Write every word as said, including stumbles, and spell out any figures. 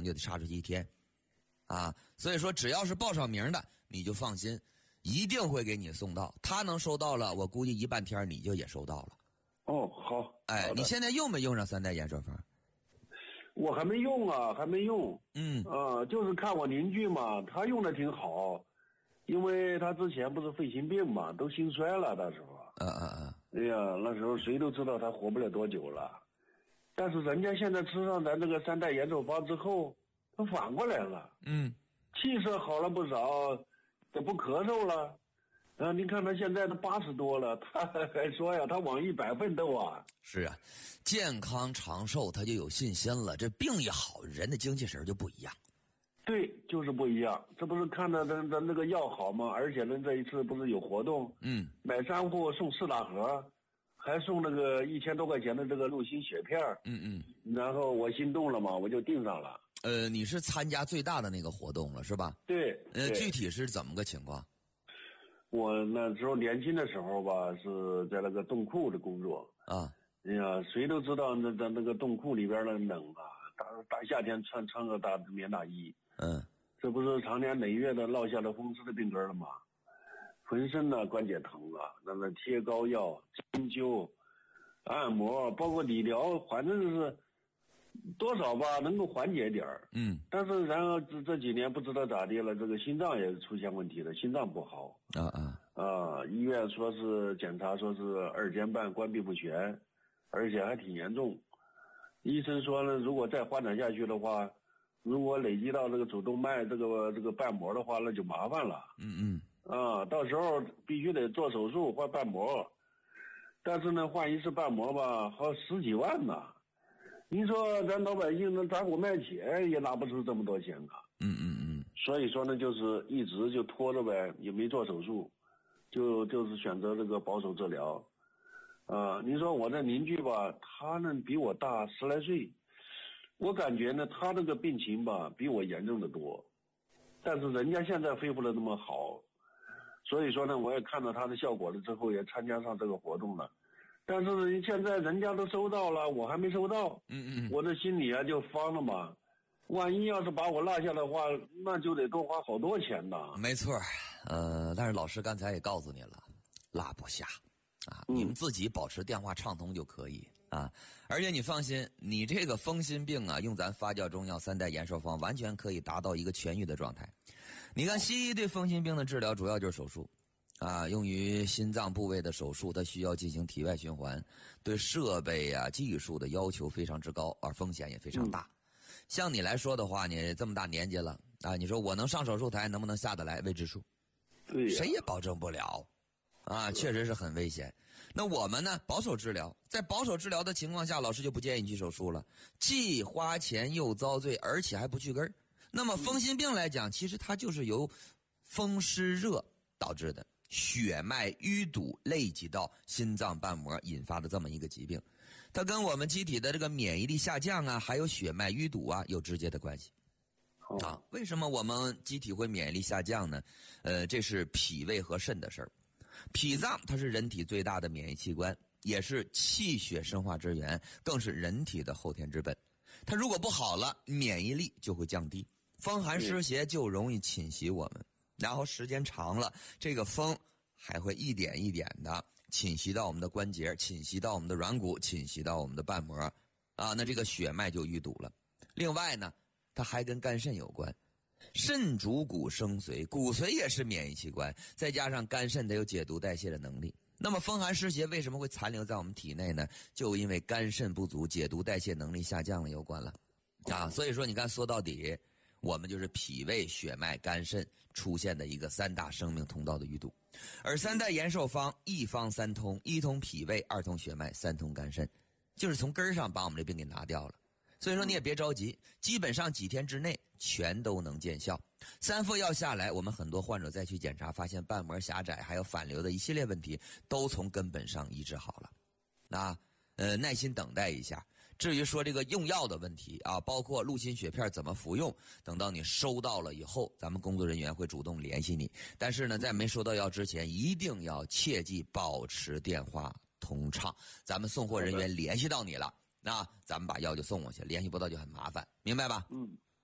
就得差出去一天，啊，所以说只要是报上名的，你就放心，一定会给你送到。他能收到了，我估计一半天你就也收到了。 哦，好。 哎，你现在用没用上三代延寿方？ 我还没用啊，还没用。 嗯。 啊、呃，就是看我邻居嘛，他用的挺好，因为他之前不是肺心病嘛，都心衰了那时候。 嗯嗯嗯。 哎呀，那时候谁都知道他活不了多久了。但是人家现在吃上咱这个三代延寿方之后，他反过来了。 嗯。 气色好了不少，也不咳嗽了。啊，你看他现在都八十多了，他还说呀，他往一百奋斗啊。 是啊，健康长寿他就有信心了，这病一好，人的精气神就不一样。 对，就是不一样。这不是看着咱咱那个药好吗？而且呢，这一次不是有活动， 嗯， 买三户送四大盒，还送那个一千多块钱的这个鹿心血片。 嗯嗯。 然后我心动了嘛，我就订上了。 呃，你是参加最大的那个活动了是吧？ 对。 呃，具体是怎么个情况？ 我那时候年轻的时候吧，是在那个冻库的工作啊。 哎呀，谁都知道那那那个冻库里边的冷啊，大大夏天穿穿个大棉大衣。 嗯。 这不是常年累月的落下了风湿的病根了吗？浑身呢关节疼啊，那么贴膏药、针灸、按摩，包括理疗，反正就是多少吧能够缓解点儿。 嗯。 但是然后这这几年不知道咋的了，这个心脏也出现问题了，心脏不好。 啊啊。 啊，医院说是检查说是二尖瓣关闭不全，而且还挺严重。医生说呢，如果再发展下去的话，如果累积到这个主动脉这个这个瓣膜的话，那就麻烦了。 嗯嗯。 啊，到时候必须得做手术换瓣膜，但是呢，换一次瓣膜吧，好十几万呢。您说咱老百姓能砸锅卖铁也拿不出这么多钱啊。 嗯嗯嗯。 所以说呢，就是一直就拖着呗，也没做手术，就就是选择这个保守治疗。啊，您说我这邻居吧，他呢比我大十来岁，我感觉呢他这个病情吧比我严重的多，但是人家现在恢复的那么好，所以说呢我也看到他的效果了之后，也参加上这个活动了。但是现在人家都收到了，我还没收到。 嗯嗯。 我这心里啊就慌了嘛，万一要是把我落下的话，那就得多花好多钱呐。 没错，呃，但是老师刚才也告诉你了，落不下啊，你们自己保持电话畅通就可以啊。而且你放心，你这个风心病啊，用咱发酵中药三代延寿方，完全可以达到一个痊愈的状态。你看西医对风心病的治疗主要就是手术。啊，用于心脏部位的手术，它需要进行体外循环，对设备啊、技术的要求非常之高，而风险也非常大。嗯、像你来说的话，你这么大年纪了啊，你说我能上手术台，能不能下得来？未知数， 对， 谁也保证不了。啊，确实是很危险。那我们呢，保守治疗，在保守治疗的情况下，老师就不建议你去手术了，既花钱又遭罪，而且还不去根儿。那么风心病来讲，其实它就是由风湿热导致的。血脉淤堵累积到心脏瓣膜引发的这么一个疾病，它跟我们机体的这个免疫力下降啊，还有血脉淤堵啊有直接的关系。啊，为什么我们机体会免疫力下降呢？呃，这是脾胃和肾的事儿。脾脏它是人体最大的免疫器官，也是气血生化之源，更是人体的后天之本。它如果不好了，免疫力就会降低，风寒湿邪就容易侵袭我们。然后时间长了，这个风还会一点一点的侵袭到我们的关节，侵袭到我们的软骨，侵袭到我们的瓣膜，啊，那这个血脉就淤堵了。另外呢，它还跟肝肾有关，肾主骨生髓，骨髓也是免疫器官，再加上肝肾得有解毒代谢的能力。那么风寒湿邪为什么会残留在我们体内呢？就因为肝肾不足，解毒代谢能力下降了有关了。啊，所以说你看说到底，我们就是脾胃、血脉、肝肾出现的一个三大生命通道的淤堵，而三代延寿方一方三通，一通脾胃，二通血脉，三通肝肾，就是从根儿上把我们这病给拿掉了。所以说你也别着急，基本上几天之内全都能见效。三副药下来，我们很多患者再去检查，发现瓣膜狭窄还有反流的一系列问题都从根本上医治好了。那呃，耐心等待一下。至于说这个用药的问题啊，包括鹿心血片怎么服用，等到你收到了以后，咱们工作人员会主动联系你。但是呢，在没收到药之前，一定要切记保持电话通畅。咱们送货人员联系到你了，那咱们把药就送过去，联系不到就很麻烦，明白吧？ 嗯，